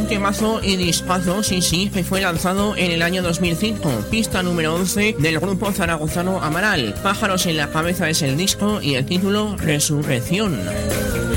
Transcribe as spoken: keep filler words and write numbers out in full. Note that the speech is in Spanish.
temazo y discazo, sí, sí, que fue lanzado en el año dos mil cinco. Pista número once del grupo zaragozano Amaral. Pájaros en la cabeza es el disco y el título Resurrección.